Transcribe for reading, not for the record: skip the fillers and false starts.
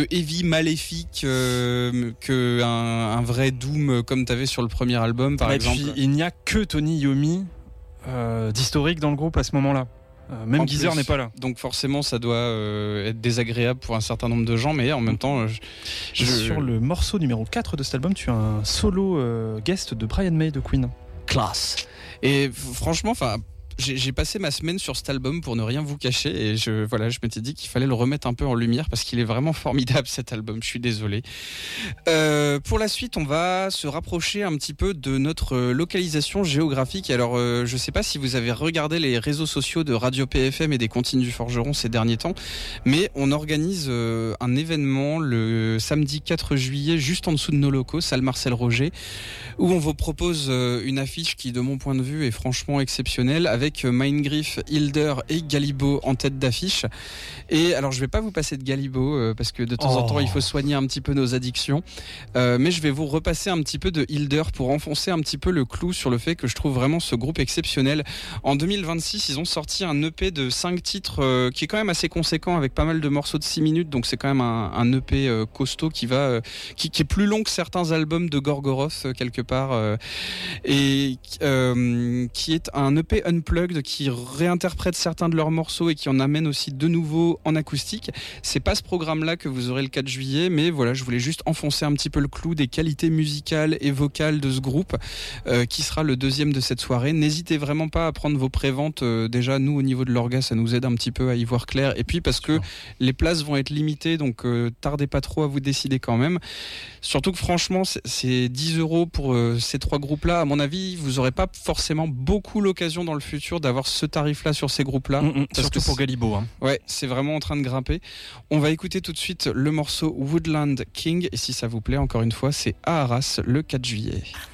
heavy maléfique que un vrai doom comme t'avais sur le premier album par exemple. Puis, il n'y a que Tony Iommi d'historique dans le groupe à ce moment-là. Même Geezer n'est pas là. Donc forcément ça doit être désagréable pour un certain nombre de gens, mais en même temps sur le morceau numéro 4 de cet album, tu as un solo guest de Brian May de Queen. Classe. Et franchement, j'ai passé ma semaine sur cet album pour ne rien vous cacher et je m'étais dit qu'il fallait le remettre un peu en lumière parce qu'il est vraiment formidable cet album, je suis désolé. Pour la suite, on va se rapprocher un petit peu de notre localisation géographique. Alors, je sais pas si vous avez regardé les réseaux sociaux de Radio PFM et des Comptines du Forgeron ces derniers temps, mais on organise un événement le samedi 4 juillet juste en dessous de nos locaux, salle Marcel Roger, où on vous propose une affiche qui, de mon point de vue, est franchement exceptionnelle avec Mindgriff, Hilder et Galibo en tête d'affiche. Et alors je vais pas vous passer de Galibo parce que de temps en temps il faut soigner un petit peu nos addictions, mais je vais vous repasser un petit peu de Hilder pour enfoncer un petit peu le clou sur le fait que je trouve vraiment ce groupe exceptionnel. En 2026 ils ont sorti un EP de 5 titres qui est quand même assez conséquent avec pas mal de morceaux de 6 minutes, donc c'est quand même un EP costaud qui est plus long que certains albums de Gorgoroth quelque part, et qui est un EP unplugged qui réinterprète certains de leurs morceaux et qui en amène aussi de nouveau en acoustique. C'est pas ce programme-là que vous aurez le 4 juillet, mais voilà, je voulais juste enfoncer un petit peu le clou des qualités musicales et vocales de ce groupe, qui sera le deuxième de cette soirée. N'hésitez vraiment pas à prendre vos préventes. Déjà, nous, au niveau de l'orga, ça nous aide un petit peu à y voir clair. Et puis, parce que les places vont être limitées, donc tardez pas trop à vous décider quand même. Surtout que franchement, c'est 10 € pour ces 3 groupes-là. À mon avis, vous aurez pas forcément beaucoup l'occasion dans le futur d'avoir ce tarif-là sur ces groupes-là. Surtout pour Galibo. Ouais, c'est vraiment en train de grimper. On va écouter tout de suite le morceau Woodland King. Et si ça vous plaît, encore une fois, c'est à Arras le 4 juillet.